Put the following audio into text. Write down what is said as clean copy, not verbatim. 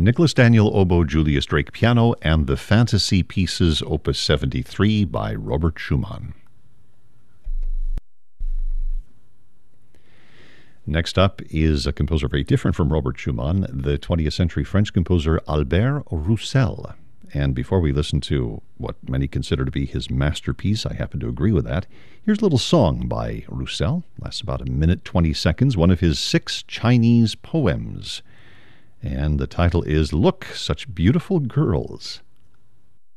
Nicholas Daniel oboe, Julius Drake piano, and the Fantasy Pieces Opus 73 by Robert Schumann. Next up is a composer very different from Robert Schumann, the 20th century French composer Albert Roussel. And before we listen to what many consider to be his masterpiece, I happen to agree with that, here's a little song by Roussel. Lasts about 1 minute 20 seconds, one of his 6 Chinese poems. And the title is Look, Such Beautiful Girls.